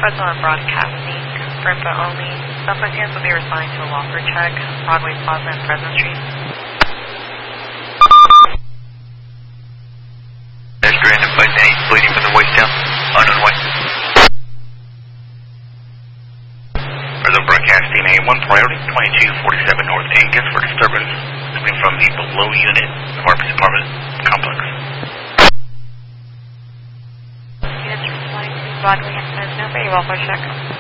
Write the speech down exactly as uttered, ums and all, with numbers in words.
Fresno Broadcasting, Brimpa only. Subplants will be responding to a Walker check, Broadway Plaza and Fresno Street. There's Grand and Fight eight, bleeding from the waist down, on the way. Fresno Broadcasting A one priority, twenty-two forty-seven North Angus for disturbance coming from the below unit of our apartment complex. Units responding to Broadway and Fresno, very Walker check.